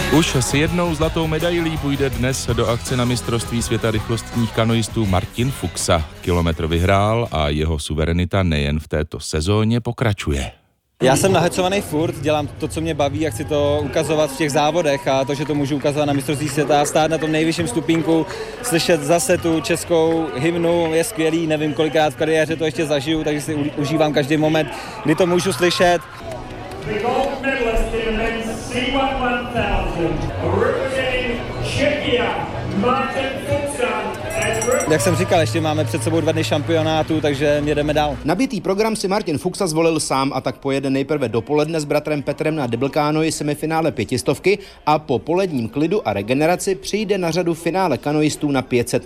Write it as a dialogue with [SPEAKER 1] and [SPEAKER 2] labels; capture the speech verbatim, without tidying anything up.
[SPEAKER 1] Už s jednou zlatou medailí půjde dnes do akce na mistrovství světa rychlostních kanoistů Martin Fuxa. Kilometr vyhrál a jeho suverenita nejen v této sezóně pokračuje.
[SPEAKER 2] Já jsem nahecovaný furt, dělám to, co mě baví a chci to ukazovat v těch závodech a to, že to můžu ukazovat na mistrovství světa, stát na tom nejvyšším stupínku, slyšet zase tu českou hymnu je skvělý, nevím kolikrát v kariéře to ještě zažiju, takže si užívám každý moment, kdy to můžu slyšet. Jak jsem říkal, ještě máme před sebou dva dny šampionátu, takže jedeme dál.
[SPEAKER 3] Nabitý program si Martin Fuxa zvolil sám a tak pojede nejprve dopoledne s bratrem Petrem na deblkánoji semifinále pětistovky a po poledním klidu a regeneraci přijde na řadu finále kanoistů na pět set